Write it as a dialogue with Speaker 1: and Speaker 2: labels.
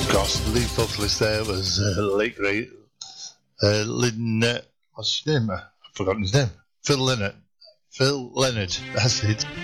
Speaker 1: Gosh, the lead vocalist there was late great what's his name? I've forgotten his name. Phil Leonard. That's it.